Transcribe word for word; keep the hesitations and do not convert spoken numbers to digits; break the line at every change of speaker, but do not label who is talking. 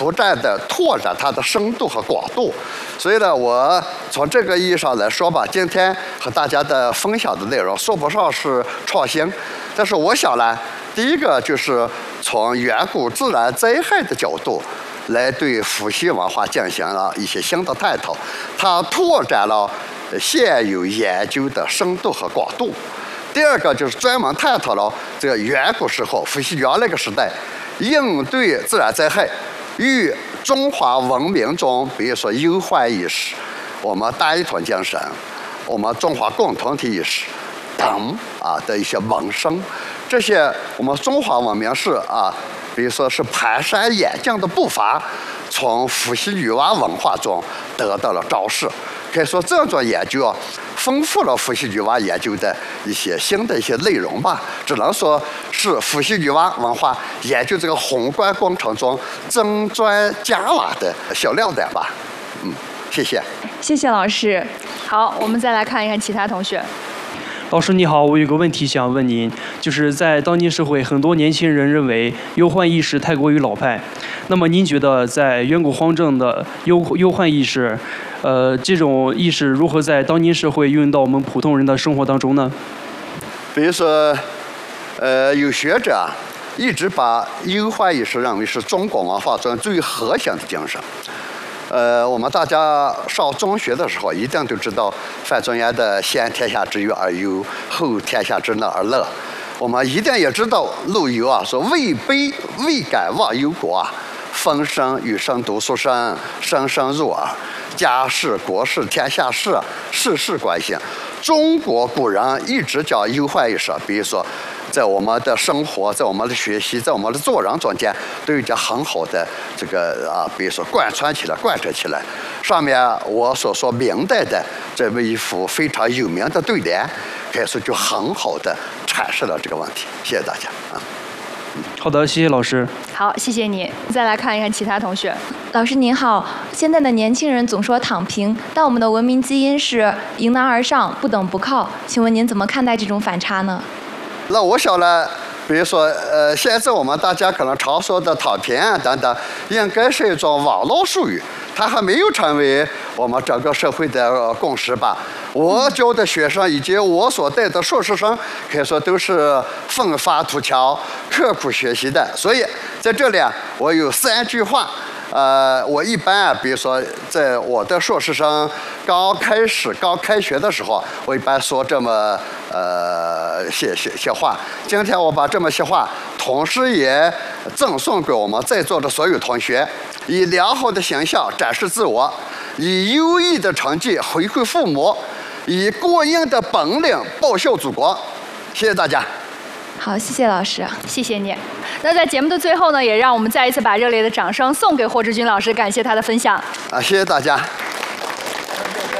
不断的拓展它的深度和广度。所以呢，我从这个意义上来说吧，今天和大家的分享的内容说不上是创新，但是我想呢，第一个就是从远古自然灾害的角度来对伏羲文化进行了一些新的探讨，它拓展了现有研究的深度和广度。第二个就是专门探讨了这个远古时候伏羲原那个时代应对自然灾害与中华文明中，比如说忧患意识、我们大一统精神、我们中华共同体意识等啊的一些萌生，这些我们中华文明是啊，比如说是蹒跚演进的步伐，从伏羲女娲文化中得到了昭示。可以说这种研究啊，丰富了伏羲女娲研究的一些新的一些内容吧，只能说是伏羲女娲文化研究这个宏观工程中增砖加瓦的小亮点吧。嗯，谢谢。
谢谢老师。好，我们再来看一看其他同学。
老师你好，我有个问题想问您，就是在当今社会，很多年轻人认为忧患意识太过于老派，那么您觉得在远古荒郑的忧忧患意识，呃，这种意识如何在当今社会运用到我们普通人的生活当中呢？
比如说，呃，有学者啊，一直把忧患意识认为是中国文化中最核心的精神。呃，我们大家上中学的时候，一定都知道范仲淹的“先天下之忧而忧，后天下之乐而乐”。我们一定也知道陆游啊说：“位卑未敢忘忧国啊，风声雨声读书声，声声入耳。家事国事天下事，事事关心。”中国古人一直讲忧患意识，比如说，在我们的生活，在我们的学习，在我们的做人中间，都有着很好的这个啊，比如说贯穿起来、贯彻起来。上面我所说明代的这么一幅非常有名的对联，可以说就很好的阐释了这个问题。谢谢大家啊。
好的，谢谢老师。
好，谢谢你。再来看一看其他同学。
老师您好，现在的年轻人总说躺平，但我们的文明基因是迎难而上、不等不靠，请问您怎么看待这种反差呢？
那我想呢，比如说，呃，现在我们大家可能常说的躺平啊等等，应该是一种网络术语，它还没有成为我们整个社会的共识吧。我教的学生以及我所带的硕士生，可以说都是奋发图强、刻苦学习的。所以在这里啊，我有三句话。呃，我一般啊，比如说，在我的硕士生刚开始、刚开学的时候，我一般说这么呃些些些话。今天我把这么些话，同时也赠送给我们在座的所有同学，以良好的形象展示自我，以优异的成绩回馈父母，以过硬的本领报效祖国。谢谢大家。
好，谢谢老师，
谢谢你。那在节目的最后呢，也让我们再一次把热烈的掌声送给霍志军老师，感谢他的分享。
啊，谢谢大家。